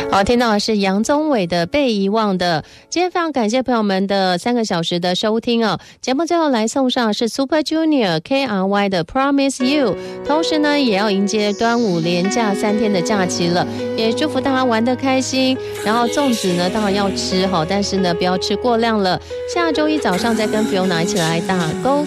好，听到的是杨宗纬的《被遗忘的》。今天非常感谢朋友们的3个小时的收听哦。节目最后来送上是 Super Junior KRY 的 Promise You， 同时呢也要迎接端午连假3天的假期了，也祝福大家玩得开心。然后粽子呢当然要吃，但是呢不要吃过量了。下周一早上再跟 Fiona 一起来打勾